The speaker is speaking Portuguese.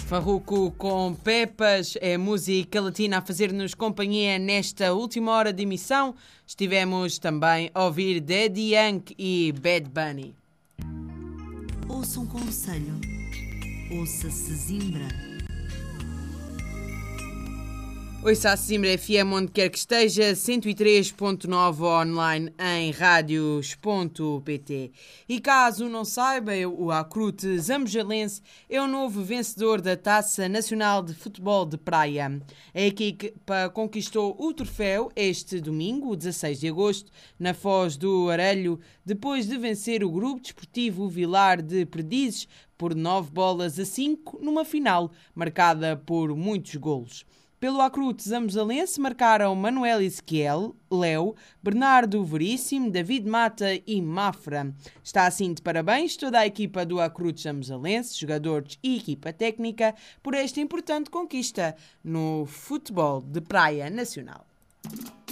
Farruko com Pepas é música latina a fazer-nos companhia nesta última hora de emissão. Estivemos também a ouvir Daddy Yankee e Bad Bunny. Ouça um conselho. Ouça Sesimbra. Ouça a Sesimbra FM onde quer que esteja, 103.9 online em radios.pt. E caso não saiba, o Acrute Zambujalense é o novo vencedor da Taça Nacional de Futebol de Praia. A equipa conquistou o troféu este domingo, 16 de agosto, na Foz do Arelho, depois de vencer o Grupo Desportivo Vilar de Perdizes por 9-5 numa final marcada por muitos golos. Pelo Acrute Zambujalense marcaram Manuel Ezequiel, Léo, Bernardo Veríssimo, David Mata e Mafra. Está assim de parabéns toda a equipa do Acrute Zambujalense, jogadores e equipa técnica, por esta importante conquista no futebol de praia nacional.